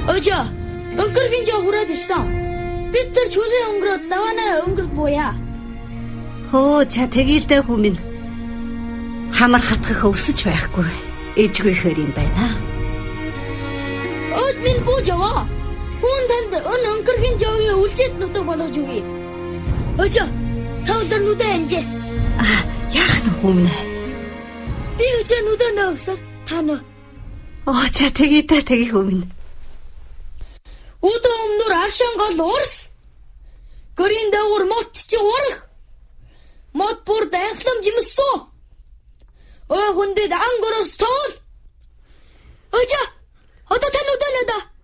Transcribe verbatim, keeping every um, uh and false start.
Ojоо, өнгөргийн жоо хүрээд ирсэн. Бид тэр чөлөө өнгөрөөд даваанаа өнгөрд бууя. Хөө за тэгэлдэ хүмүн. Хамар хатгах өвсөж байхгүй. Ээжгүйхээр юм байна. Өөд минь бууж яваа. Хүн танд өн өнгөргийн жоогийн үлжит нутаг болгож өгье. Ojоо, тавдар нүдэ анжээ. Аа, яах нь хүмүн. Би өчөө нүдэ нөөгсөн. Та нөө. Оо за тэгээдэ тэгээ хүмүн. Удаа өмнөр аршангол урс. Гөрийн дээгүүр мот чи урах. Мот бүр данхлам жимсүү. Ой хүндэд ангороос тоол. Ojоо, одоо танууд анада.